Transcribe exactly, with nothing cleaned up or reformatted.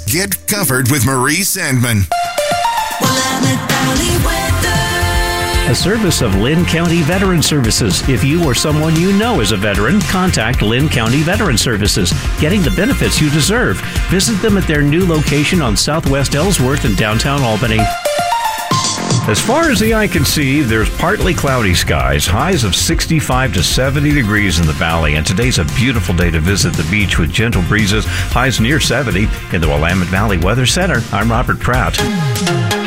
Get covered with Marie Sandman. Willamette Valley weather. A service of Lynn County Veteran Services. If you or someone you know is a veteran, contact Lynn County Veteran Services, getting the benefits you deserve. Visit them at their new location on Southwest Ellsworth in downtown Albany. As far as the eye can see, there's partly cloudy skies, highs of sixty-five to seventy degrees in the valley, and today's a beautiful day to visit the beach with gentle breezes, highs near seventy. In the Willamette Valley Weather Center, I'm Robert Pratt.